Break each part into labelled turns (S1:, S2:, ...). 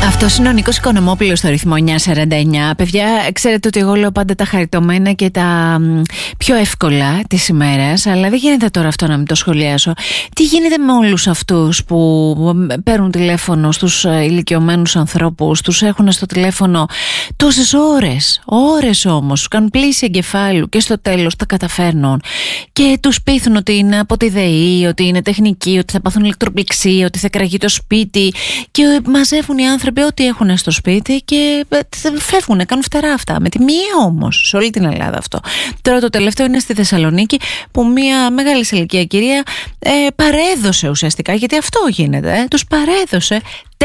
S1: Αυτός είναι ο Νίκος Οικονομόπουλος στο ρυθμό 949. Παιδιά, ξέρετε ότι εγώ λέω πάντα τα χαριτωμένα και τα πιο εύκολα της ημέρας, αλλά δεν γίνεται τώρα αυτό να μην το σχολιάσω. Τι γίνεται με όλους αυτούς που παίρνουν τηλέφωνο στους ηλικιωμένους ανθρώπους, τους έχουν στο τηλέφωνο τόσες ώρες όμως, τους κάνουν πλήση εγκεφάλου και στο τέλος τα καταφέρνουν και τους πείθουν ότι είναι από τη ΔΕΗ, ότι είναι τεχνική, ότι θα πάθουν ηλεκτροπληξία, ότι θα κραγεί το σπίτι και μαζεύουν οι άνθρωποι ό,τι έχουν στο σπίτι και φεύγουν, κάνουν φτερά αυτά. Με τη μία όμως, σε όλη την Ελλάδα αυτό. Τώρα το τελευταίο είναι στη Θεσσαλονίκη που μια μεγάλη ηλικία κυρία παρέδωσε ουσιαστικά, γιατί αυτό γίνεται, τους παρέδωσε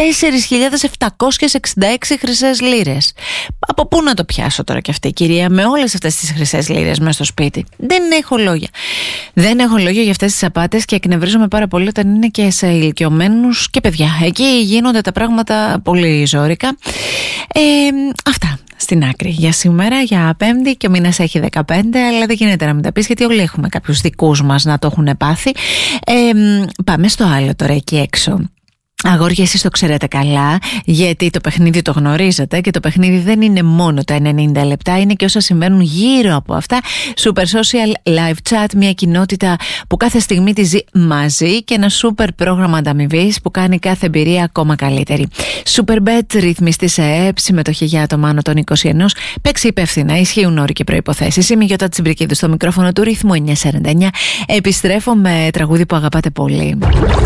S1: 4.766 χρυσές λίρες. Από πού να το πιάσω τώρα κι αυτή η κυρία με όλες αυτές τις χρυσές λίρες μέσα στο σπίτι? Δεν έχω λόγια. Δεν έχω λόγια για αυτές τις απάτες και εκνευρίζομαι πάρα πολύ όταν είναι και σε ηλικιωμένους και παιδιά. Εκεί γίνονται τα πράγματα πολύ ζόρικα. Αυτά στην άκρη για σήμερα, για Πέμπτη, και ο μήνας έχει 15, αλλά δεν γίνεται να μην τα πεις γιατί όλοι έχουμε κάποιους δικούς μας να το έχουν πάθει. Πάμε στο άλλο τώρα εκεί έξω. Αγόρια, εσείς το ξέρετε καλά, γιατί το παιχνίδι το γνωρίζετε και το παιχνίδι δεν είναι μόνο τα 90 λεπτά, είναι και όσα συμβαίνουν γύρω από αυτά. Super Social Live Chat, μια κοινότητα που κάθε στιγμή τη ζει μαζί και ένα super πρόγραμμα ανταμοιβής που κάνει κάθε εμπειρία ακόμα καλύτερη. Superbet, ρυθμιστή σε ΕΕΠ, συμμετοχή για άτομα άνω των 21. Παίξει υπεύθυνα, ισχύουν όροι και προϋποθέσεις. Είμαι η Γιώτα Τσιμπρικίδου στο μικρόφωνο του ρυθμού 949. Επιστρέφω με τραγούδι που αγαπάτε πολύ.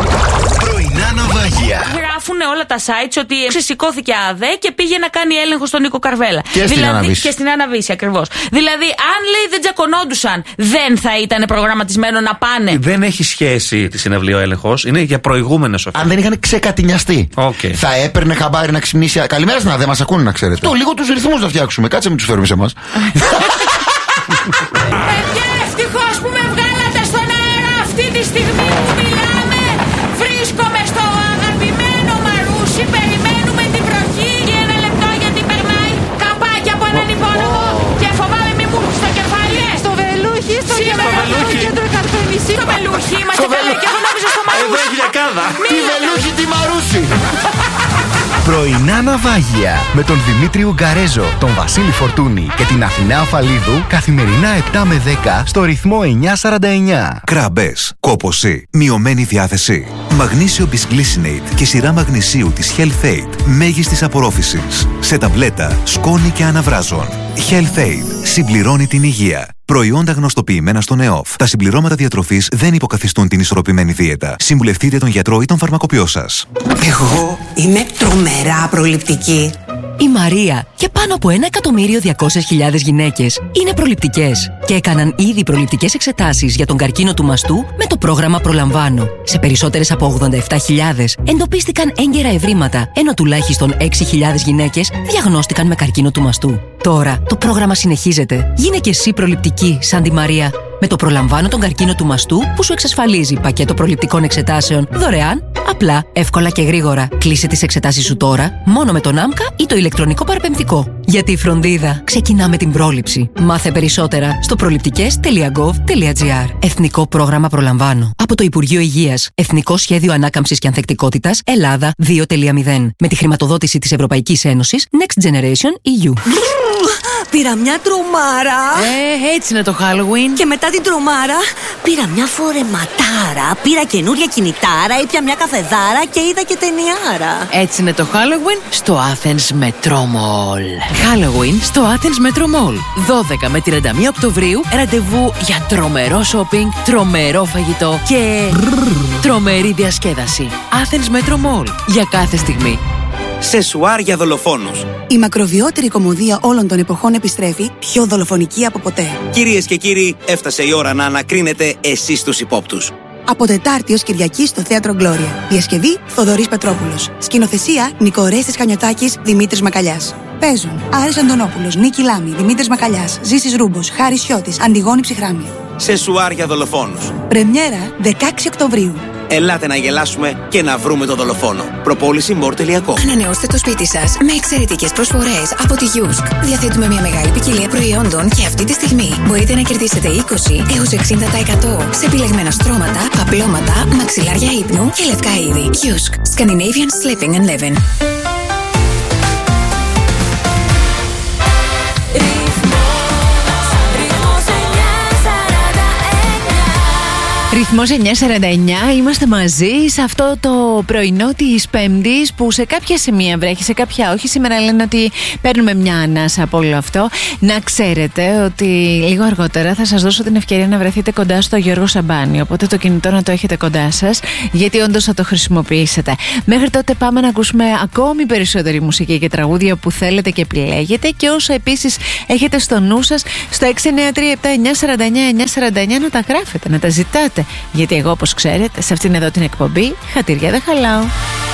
S2: Γράφουν όλα τα sites ότι ξεσηκώθηκε ΑΔΕ και πήγε να κάνει έλεγχο στον Νίκο Καρβέλα.
S3: Και στην Αναβίση.
S2: Και στην Αναβίση, ακριβώς. Δηλαδή, αν λέει δεν τσακωνόντουσαν, δεν θα ήταν προγραμματισμένο να πάνε.
S3: Δεν έχει σχέση τη συναυλία ο έλεγχος. Είναι για προηγούμενες οφείλες.
S4: Αν δεν είχαν ξεκατηνιαστεί, θα έπαιρνε χαμπάρι να ξυπνήσει. Καλημέρα στην ΑΔΕ, μας ακούνε να ξέρετε. Το λίγο τους ρυθμούς να φτιάξουμε. Κάτσε μην τους φέρουμε σε εμάς.
S2: Παιδιά, ευτυχώς που με βγάλατε στον αέρα αυτή τη στιγμή που μιλάμε. Βρίσκομαι στο αγαπημένο Μαρούσι, περιμένουμε την βροχή για ένα λεπτό γιατί περνάει καπάκι από έναν υπόνομο και φοβάμαι μη μου στο κεφάλι.
S5: Στο Βελούχι, στο κέντρο Καρπενήσι.
S2: Στο Βελούχι, είμαστε καλά και εγώ νόμιζα στο Μαρούσι.
S3: Εδώ έχει λιακάδα.
S4: Τι Βελούχι, τι Μαρούσι.
S6: Πρωινά ναυάγια με τον Δημήτρη Ουγκαρέζο, τον Βασίλη Φορτούνη και την Αθηνά Αφαλίδου καθημερινά 7 με 10 στο ρυθμό 949.
S7: Κράμπες, κόπωση, μειωμένη διάθεση. Μαγνήσιο Bisglycinate και σειρά μαγνησίου της Health Aid μέγιστης απορρόφησης. Σε ταμπλέτα, σκόνη και αναβράζων. Health Aid συμπληρώνει την υγεία. Προϊόντα γνωστοποιημένα στον ΕΟΦ. Τα συμπληρώματα διατροφής δεν υποκαθιστούν την ισορροπημένη δίαιτα. Συμβουλευτείτε τον γιατρό ή τον φαρμακοποιό σας.
S8: Εγώ είμαι τρομερά προληπτική.
S9: Η Μαρία και πάνω από 1.200.000 γυναίκες είναι προληπτικές και έκαναν ήδη προληπτικές εξετάσεις για τον καρκίνο του μαστού με το πρόγραμμα Προλαμβάνω. Σε περισσότερες από 87.000 εντοπίστηκαν έγκαιρα ευρήματα, ενώ τουλάχιστον 6.000 γυναίκες διαγνώστηκαν με καρκίνο του μαστού. Τώρα το πρόγραμμα συνεχίζεται. Γίνε και εσύ προληπτική σαν τη Μαρία. Με το Προλαμβάνω τον καρκίνο του μαστού που σου εξασφαλίζει πακέτο προληπτικών εξετάσεων δωρεάν, απλά, εύκολα και γρήγορα. Κλείσε τις εξετάσεις σου τώρα, μόνο με τον ΆΜΚΑ ή το ηλεκτρονικό παραπεμφτικό. Γιατί η φροντίδα ξεκινά με την πρόληψη. Μάθε περισσότερα στο προληπτικές.gov.gr. Εθνικό πρόγραμμα Προλαμβάνω. Από το Υπουργείο Υγείας. Εθνικό Σχέδιο Ανάκαμψης και Ανθεκτικότητας Ελλάδα 2.0. Με τη χρηματοδότηση της Ευρωπαϊκής Ένωσης Next Generation EU.
S8: Πήρα μια τρομάρα.
S1: Έτσι είναι το Halloween.
S8: Και μετά την τρομάρα πήρα μια φορεματάρα. Πήρα καινούρια κινητάρα. Ήπια μια καφεδάρα και είδα και ταινιάρα.
S1: Έτσι είναι το Halloween στο Athens Metro Mall. Halloween στο Athens Metro Mall. 12 με 31 Οκτωβρίου ραντεβού για τρομερό shopping, τρομερό φαγητό και τρομερή διασκέδαση. Athens Metro Mall. Για κάθε στιγμή.
S10: Σεσουάρ για δολοφόνους.
S11: Η μακροβιότερη κομμωδία όλων των εποχών επιστρέφει, πιο δολοφονική από ποτέ.
S10: Κυρίες και κύριοι, έφτασε η ώρα να ανακρίνετε εσείς τους υπόπτους.
S11: Από Τετάρτη ως Κυριακή στο Θέατρο Γκλώρια. Διασκευή Θοδωρής Πετρόπουλος. Σκηνοθεσία Νικορέστης Χανιωτάκης, Δημήτρης Μακαλιάς. Παίζουν Άρης Αντωνόπουλος, Νίκη Λάμη, Δημήτρης Μακαλιάς, Ζήσης Ρούμπος, Χάρης Σιώτης, Αντιγόνη Ψυχράμια.
S10: Σεσουάρ για δολοφόνους.
S11: Πρεμιέρα 16 Οκτωβρίου.
S10: Ελάτε να γελάσουμε και να βρούμε τον δολοφόνο. Προπόληση more.com.
S12: Ανανεώστε το σπίτι σας με εξαιρετικές προσφορές από τη Yusk. Διαθέτουμε μια μεγάλη ποικιλία προϊόντων και αυτή τη στιγμή μπορείτε να κερδίσετε 20 έως 60% σε επιλεγμένα στρώματα, παπλώματα, μαξιλάρια ύπνου και λευκά είδη. Yusk. Scandinavian Sleeping and Living.
S1: Ρυθμός 949, είμαστε μαζί σε αυτό το πρωινό της Πέμπτης που σε κάποια σημεία βρέχει, σε κάποια όχι. Σήμερα λένε ότι παίρνουμε μια ανάσα από όλο αυτό. Να ξέρετε ότι λίγο αργότερα θα σας δώσω την ευκαιρία να βρεθείτε κοντά στο Γιώργο Σαμπάνη. Οπότε το κινητό να το έχετε κοντά σας, γιατί όντως θα το χρησιμοποιήσετε. Μέχρι τότε πάμε να ακούσουμε ακόμη περισσότερη μουσική και τραγούδια που θέλετε και επιλέγετε. Και όσο επίσης έχετε στο νου σας, στο 693-7-949-949 να τα γράφετε, να τα ζητάτε. Γιατί εγώ, όπως ξέρετε, σε αυτήν εδώ την εκπομπή χατήρια δεν χαλάω.